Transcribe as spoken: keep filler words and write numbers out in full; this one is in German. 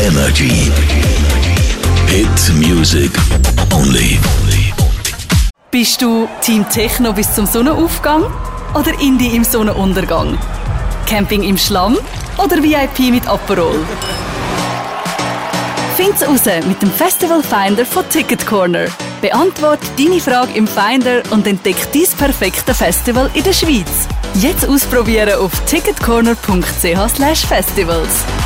Energy. Hit Music Only. Bist du Team Techno bis zum Sonnenaufgang oder Indie im Sonnenuntergang? Camping im Schlamm oder V I P mit Aperol? Find's raus mit dem Festival Finder von Ticket Corner. Beantworte deine Frage im Finder und entdeck dein perfekte Festival in der Schweiz. Jetzt ausprobieren auf ticketcorner punkt c h slash festivals.